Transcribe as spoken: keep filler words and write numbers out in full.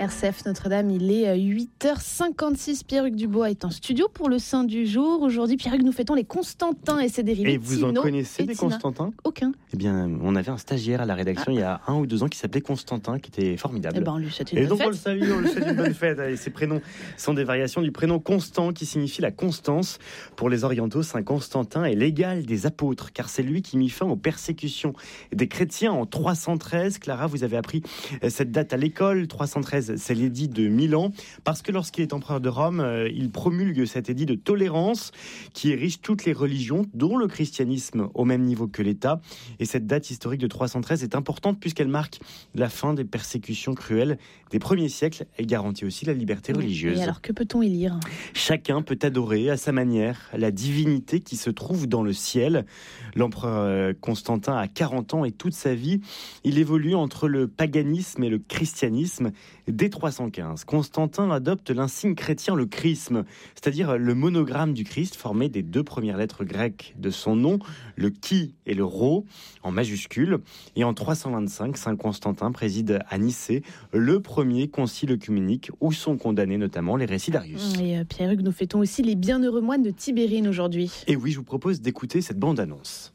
R C F Notre-Dame, il est huit heures cinquante-six. Pierre-Hugues Dubois est en studio pour le Saint du jour. Aujourd'hui, Pierre-Hugues, nous fêtons les Constantins et ses dérivés. Et vous Tino en connaissez et des Tina. Constantins ? Aucun. Eh bien, on avait un stagiaire à la rédaction ah. il y a un ou deux ans qui s'appelait Constantin, qui était formidable. Eh ben, on lui souhaite une et bonne donc fête. on le salue, on lui souhaite une bonne fête. Allez, ces prénoms sont des variations du prénom Constant, qui signifie la constance. Pour les orientaux, Saint Constantin est l'égal des apôtres, car c'est lui qui mit fin aux persécutions des chrétiens en trois cent treize. Clara, vous avez appris cette date à l'école. trois cent treize, c'est l'édit de Milan, parce que lorsqu'il est empereur de Rome, il promulgue cet édit de tolérance qui érige toutes les religions, dont le christianisme, au même niveau que l'État. Et cette date historique de trois cent treize est importante puisqu'elle marque la fin des persécutions cruelles des premiers siècles. Elle garantit aussi la liberté religieuse. Et alors, que peut-on y lire ? Chacun peut adorer à sa manière la divinité qui se trouve dans le ciel. L'empereur Constantin a quarante ans et toute sa vie, il évolue entre le paganisme et le christianisme. Dès trois cent quinze, Constantin adopte l'insigne chrétien, le chrisme, c'est-à-dire le monogramme du Christ formé des deux premières lettres grecques de son nom, le chi et le rho, en majuscule. Et en trois cent vingt-cinq, Saint Constantin préside à Nicée le premier concile œcuménique où sont condamnés notamment les récits d'Arius. Et euh, Pierre-Hugues, nous fêtons aussi les bienheureux moines de Tibérine aujourd'hui. Et oui, je vous propose d'écouter cette bande-annonce.